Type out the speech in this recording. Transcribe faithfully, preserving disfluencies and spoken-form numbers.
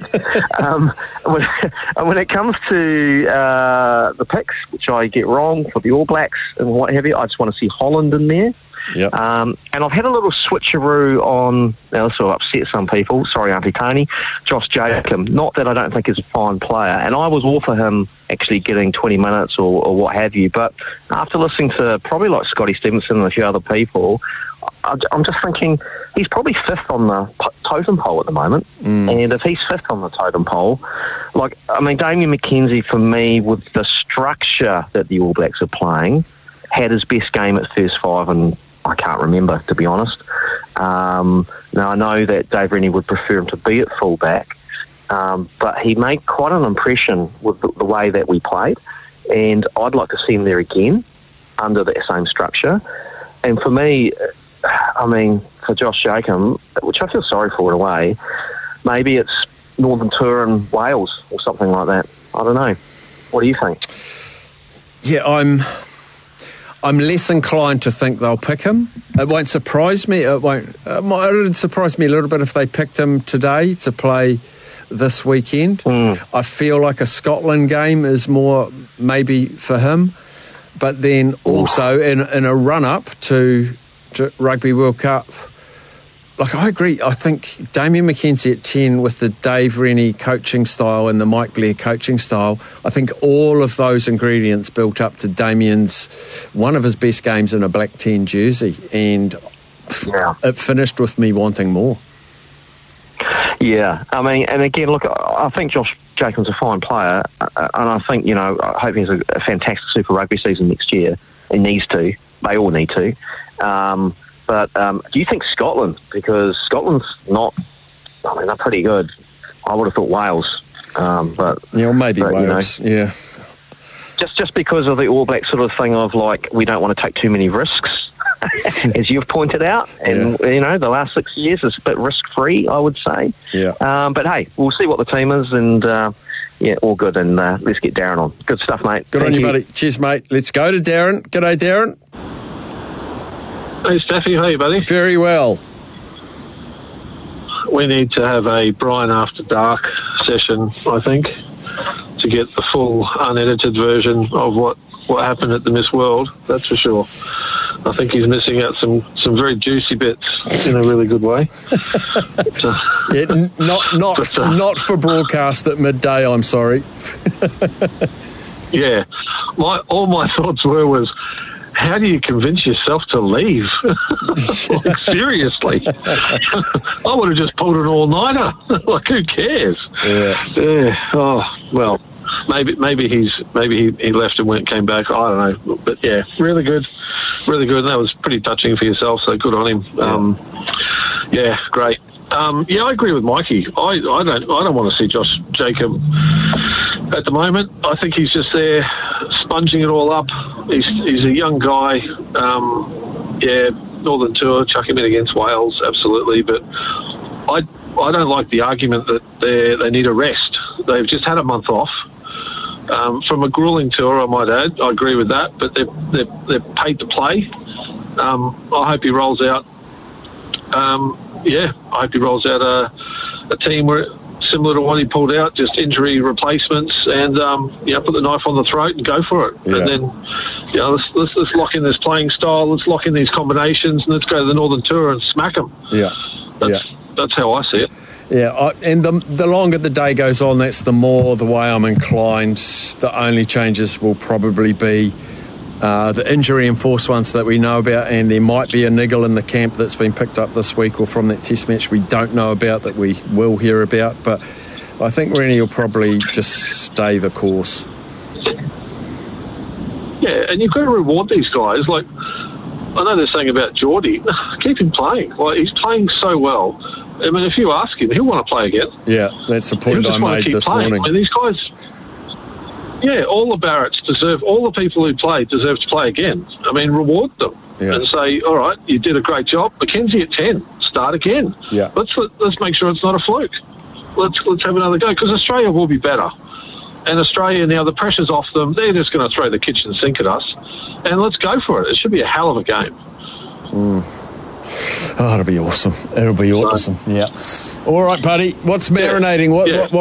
um, when, when it comes to uh, the picks, which I get wrong for the All Blacks and what have you, I just want to see Holland in there. Yep. Um, and I've had a little switcheroo on, now this will upset some people, sorry Auntie Tony, Josh Jacob. Not that I don't think he's a fine player, and I was all for him actually getting twenty minutes or, or what have you, but after listening to probably like Scotty Stevenson and a few other people, I, I'm just thinking he's probably fifth on the p- totem pole at the moment, mm. and if he's fifth on the totem pole, like, I mean, Damian McKenzie, for me, with the structure that the All Blacks are playing, had his best game at first five, and I can't remember, to be honest. Um, now, I know that Dave Rennie would prefer him to be at fullback, um, but he made quite an impression with the, the way that we played, and I'd like to see him there again under that same structure. And for me, I mean, for Josh Jacob, which I feel sorry for in a way, maybe it's Northern Tour and Wales or something like that. I don't know. What do you think? Yeah, I'm... I'm less inclined to think they'll pick him. It won't surprise me. It won't. It would surprise me a little bit if they picked him today to play this weekend. Mm. I feel like a Scotland game is more maybe for him, but then also in in a run up to, to Rugby World Cup. Like, I agree. I think Damian McKenzie at ten with the Dave Rennie coaching style and the Mike Blair coaching style, I think all of those ingredients built up to Damian's, one of his best games in a black ten jersey. And yeah. It finished with me wanting more. Yeah. I mean, and again, look, I think Josh Jacobs a fine player. And I think, you know, I hope he has a, a fantastic Super Rugby season next year. He needs to. They all need to. Um, But um, do you think Scotland? Because Scotland's not, I mean, they're pretty good. I would have thought Wales. Um, but yeah, well, maybe but, Wales, you know, yeah. Just just because of the All Black sort of thing of, like, we don't want to take too many risks, as you've pointed out. And, yeah. you know, the last six years is a bit risk-free, I would say. Yeah. Um, but, hey, we'll see what the team is. And, uh, yeah, all good. And uh, let's get Darren on. Good stuff, mate. Good Thank on you, you, buddy. Cheers, mate. Let's go to Darren. G'day, Darren. Hey, Staffy, how are you, buddy? Very well. We need to have a Brian After Dark session, I think, to get the full unedited version of what, what happened at the Miss World, that's for sure. I think he's missing out some, some very juicy bits in a really good way. but, uh, yeah, n- not not but, uh, not for broadcast at midday, I'm sorry. yeah. My all my thoughts were was, how do you convince yourself to leave? Like, seriously. I would have just pulled an all-nighter. Like, who cares? Yeah. yeah. Oh, well, maybe maybe he's maybe he, he left and went came back. I don't know. But, yeah, really good. Really good. And that was pretty touching for yourself, so good on him. Yeah, um, yeah great. Um, yeah, I agree with Mikey. I, I don't I don't want to see Josh Jacob at the moment. I think he's just there sponging it all up. He's he's a young guy. Um, yeah, Northern Tour, chuck him in against Wales, absolutely. But I I don't like the argument that they they need a rest. They've just had a month off um, from a grueling tour, I might add. I agree with that. But they're they're, they're paid to play. Um, I hope he rolls out. Um, yeah, I hope he rolls out a, a team where, similar to what he pulled out, just injury replacements, and um, you know, put the knife on the throat and go for it. Yeah. And then, you know, let's, let's let's lock in this playing style, let's lock in these combinations, and let's go to the Northern Tour and smack them. Yeah, that's, yeah. that's how I see it. Yeah, I, and the the longer the day goes on, that's the more the way I'm inclined. The only changes will probably be Uh, the injury enforced ones that we know about, and there might be a niggle in the camp that's been picked up this week or from that test match we don't know about that we will hear about. But I think Rennie will probably just stay the course. Yeah, and you've got to reward these guys. Like, I know they're saying about Geordie, keep him playing. Like, he's playing so well. I mean, if you ask him, he'll want to play again. Yeah, that's the point I made this playing. morning. I mean, these guys... Yeah, all the Barretts deserve, all the people who played deserve to play again. I mean, reward them yeah. and say, all right, you did a great job. McKenzie at ten, start again. Yeah. Let's let's make sure it's not a fluke. Let's let's have another go, because Australia will be better. And Australia now, the pressure's off them. They're just going to throw the kitchen sink at us. And let's go for it. It should be a hell of a game. Mm. Oh, it'll be awesome. It'll be awesome. So, yeah. All right, buddy. What's marinating? Yeah. What, yeah. what